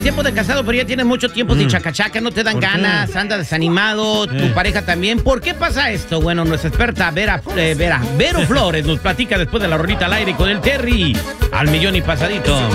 Tiempo de casado, pero ya tienes mucho tiempo de chacachaca, no te dan ganas, andas desanimado, tu pareja también. ¿Por qué pasa esto? Bueno, nuestra experta Vero Flores nos platica después de la rolita al aire con el Terry al millón y pasadito.